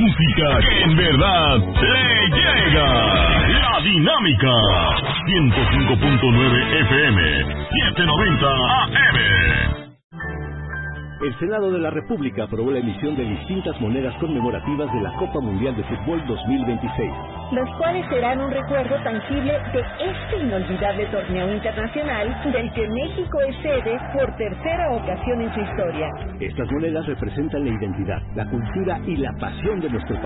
música que en verdad le llega. La Dinámica. 105.9 FM, 790 AM. El Senado de la República aprobó la emisión de distintas monedas conmemorativas de la Copa Mundial de Fútbol 2026. Los cuales serán un recuerdo tangible de este inolvidable torneo internacional del que México es sede por tercera ocasión en su historia. Estas monedas representan la identidad, la cultura y la pasión de nuestro país.